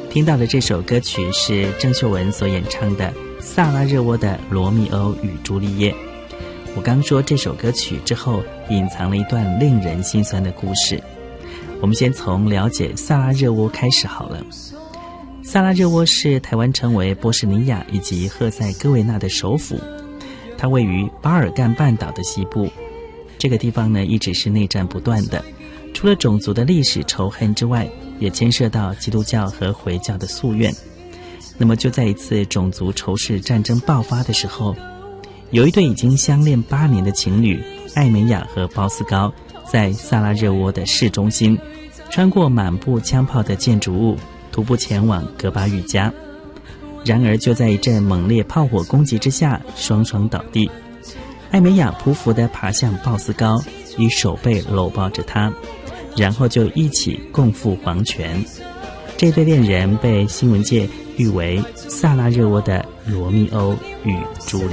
听到的这首歌曲是郑秀文所演唱的《萨拉热窝的罗密欧与朱丽叶》。我刚说这首歌曲之后隐藏了一段令人心酸的故事，我们先从了解萨拉热窝开始好了。萨拉热窝是台湾称为波士尼亚以及赫塞哥维那的首府，它位于巴尔干半岛的西部。这个地方呢，一直是内战不断的，除了种族的历史仇恨之外，也牵涉到基督教和回教的夙愿。那么就在一次种族仇视战争爆发的时候，有一对已经相恋8年的情侣艾美雅和包斯高，在萨拉热窝的市中心穿过满布枪炮的建筑物，徒步前往格巴玉家。然而就在一阵猛烈炮火攻击之下，双双倒地。艾美雅匍匐地爬向鲍斯高，以手背搂抱着他，然后就一起共赴黄泉。这对恋人被新闻界誉为萨拉热窝的罗密欧与朱丽叶。